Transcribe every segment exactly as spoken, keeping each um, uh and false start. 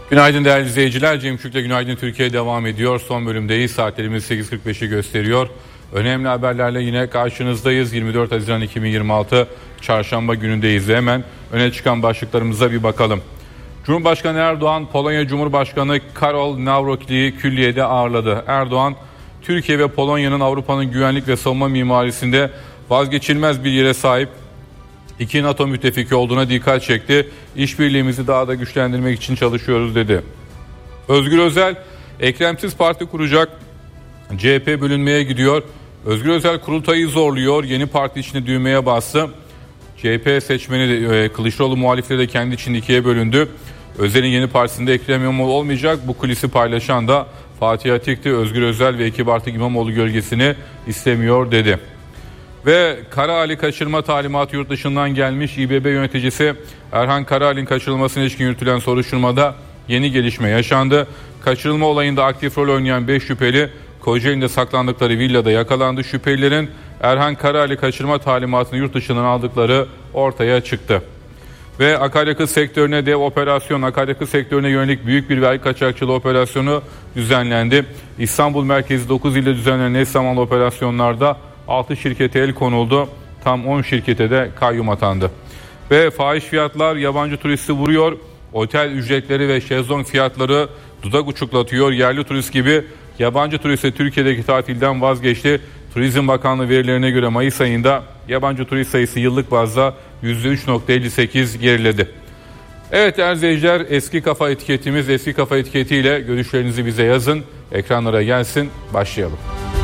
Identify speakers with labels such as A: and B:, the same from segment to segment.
A: Günaydın değerli izleyiciler. Cem Küçük'le Günaydın Türkiye devam ediyor. Son bölümdeyiz. Saatlerimiz sekiz kırk beşi gösteriyor. Önemli haberlerle yine karşınızdayız. yirmi dört Haziran iki bin yirmi altı Çarşamba günündeyiz. Hemen öne çıkan başlıklarımıza bir bakalım. Cumhurbaşkanı Erdoğan, Polonya Cumhurbaşkanı Karol Nawrocki'yi külliyede ağırladı. Erdoğan, Türkiye ve Polonya'nın Avrupa'nın güvenlik ve savunma mimarisinde vazgeçilmez bir yere sahip İki NATO müttefiki olduğuna dikkat çekti. İşbirliğimizi daha da güçlendirmek için çalışıyoruz dedi. Özgür Özel, Ekremsiz parti kuracak. C H P bölünmeye gidiyor. Özgür Özel kurultayı zorluyor. Yeni parti içinde düğmeye bastı. C H P seçmeni e, Kılıçdaroğlu muhalifleri de kendi içinde ikiye bölündü. Özel'in yeni partisinde Ekrem İmamoğlu olmayacak. Bu kulisi paylaşan da Fatih Atik'ti. Özgür Özel ve ekip artık İmamoğlu gölgesini istemiyor dedi. Ve Karaali kaçırma talimatı yurt dışından gelmiş. İ B B yöneticisi Erhan Karaali'nin kaçırılmasına ilişkin yürütülen soruşturmada yeni gelişme yaşandı. Kaçırılma olayında aktif rol oynayan beş şüpheli Kocaeli'nde saklandıkları villada yakalandı. Şüphelilerin Erhan Karaali kaçırma talimatını yurt dışından aldıkları ortaya çıktı. Ve akaryakıt sektörüne dev operasyon, akaryakıt sektörüne yönelik büyük bir vergi kaçakçılığı operasyonu düzenlendi. İstanbul merkezi dokuz ilde düzenlenen eş zamanlı operasyonlarda altı şirkete el konuldu. Tam on şirkete de kayyum atandı. Ve fahiş fiyatlar yabancı turisti vuruyor. Otel ücretleri ve şezlong fiyatları dudak uçuklatıyor. Yerli turist gibi yabancı turist de Türkiye'deki tatilden vazgeçti. Turizm Bakanlığı verilerine göre Mayıs ayında yabancı turist sayısı yıllık bazda yüzde üç virgül elli sekiz geriledi. Evet değerli izleyiciler, eski kafa etiketimiz, eski kafa etiketiyle görüşlerinizi bize yazın. Ekranlara gelsin, başlayalım.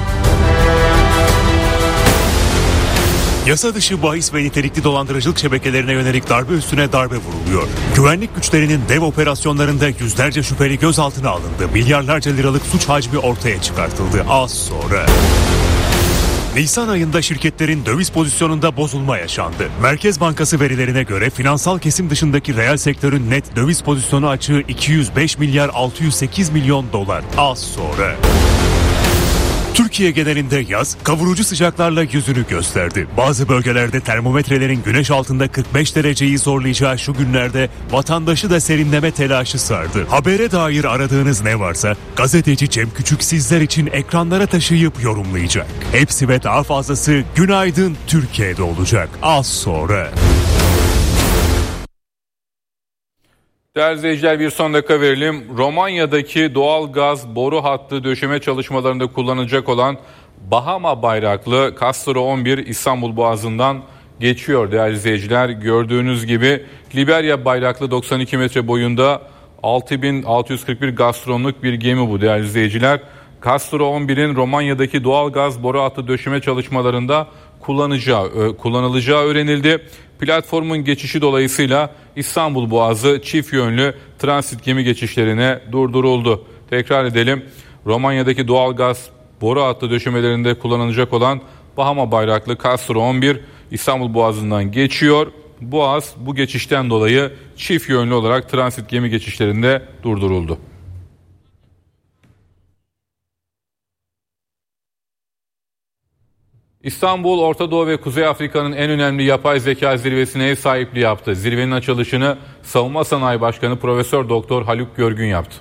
B: Yasa dışı bahis ve nitelikli dolandırıcılık şebekelerine yönelik darbe üstüne darbe vuruluyor. Güvenlik güçlerinin dev operasyonlarında yüzlerce şüpheli gözaltına alındı. Milyarlarca liralık suç hacmi ortaya çıkartıldı az sonra. Nisan ayında şirketlerin döviz pozisyonunda bozulma yaşandı. Merkez Bankası verilerine göre finansal kesim dışındaki reel sektörün net döviz pozisyonu açığı iki yüz beş milyar altı yüz sekiz milyon dolar az sonra. Türkiye genelinde yaz kavurucu sıcaklarla yüzünü gösterdi. Bazı bölgelerde termometrelerin güneş altında kırk beş dereceyi zorlayacağı şu günlerde vatandaşı da serinleme telaşı sardı. Habere dair aradığınız ne varsa gazeteci Cem Küçük sizler için ekranlara taşıyıp yorumlayacak. Hepsi ve daha fazlası Günaydın Türkiye'de olacak az sonra.
A: Değerli izleyiciler, bir son dakika verelim. Romanya'daki doğal gaz boru hattı döşeme çalışmalarında kullanılacak olan Bahama bayraklı Castro on bir İstanbul Boğazı'ndan geçiyor değerli izleyiciler. Gördüğünüz gibi Liberya bayraklı doksan iki metre boyunda altı bin altı yüz kırk bir gastronluk bir gemi bu değerli izleyiciler. Castro on birin Romanya'daki doğal gaz boru hattı döşeme çalışmalarında kullanacağı, kullanılacağı öğrenildi. Platformun geçişi dolayısıyla İstanbul Boğazı çift yönlü transit gemi geçişlerine durduruldu. Tekrar edelim. Romanya'daki doğal gaz boru hattı döşemelerinde kullanılacak olan Bahama bayraklı Castro on bir İstanbul Boğazı'ndan geçiyor. Boğaz bu geçişten dolayı çift yönlü olarak transit gemi geçişlerinde durduruldu. İstanbul, Orta Doğu ve Kuzey Afrika'nın en önemli yapay zeka zirvesine ev sahipliği yaptı. Zirvenin açılışını Savunma Sanayi Başkanı Profesör Doktor Haluk Görgün yaptı.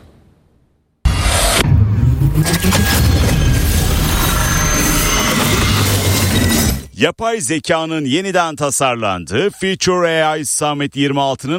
C: Yapay zekanın yeniden tasarlandığı Future A I Summit yirmi altının